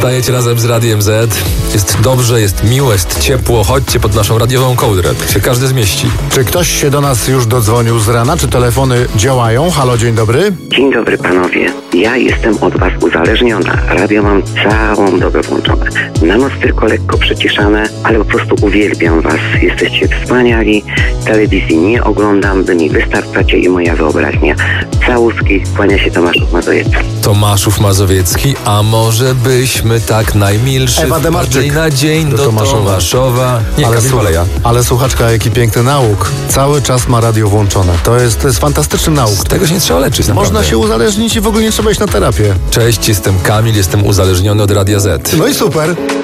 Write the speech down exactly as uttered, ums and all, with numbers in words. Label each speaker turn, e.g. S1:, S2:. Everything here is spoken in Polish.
S1: Wstajecie razem z Radiem Z. Jest dobrze, jest miło, jest ciepło. Chodźcie pod naszą radiową kołdrę. Tu się każdy zmieści.
S2: Czy ktoś się do nas już dodzwonił z rana? Czy telefony działają? Halo, dzień dobry.
S3: Dzień dobry panowie. Ja jestem od was uzależniona. Radio mam całą dobę włączone. Na noc tylko lekko przyciszane, ale po prostu uwielbiam was. Jesteście wspaniali. Telewizji nie oglądam, wy mi wystarczacie i moja wyobraźnia. Całuski, kłania się Tomaszów Mazowiecki.
S1: Tomaszów Mazowiecki, a może byśmy tak najmilszy
S2: Ewa Demarczyk.
S1: wpadli na dzień do,
S2: Do Tomaszowa.
S1: Tomaszowa. Nie,
S2: Ale,
S1: Kamil
S2: słucha-
S1: Waleja.
S2: ale słuchaczka, jaki piękny nauk. Cały czas ma radio włączone. To jest, to jest fantastyczny nauk.
S1: Z tego się nie trzeba leczyć, naprawdę.
S2: Można się uzależnić i w ogóle nie trzeba iść na terapię.
S1: Cześć, jestem Kamil, jestem uzależniony od Radia Z.
S2: No i super.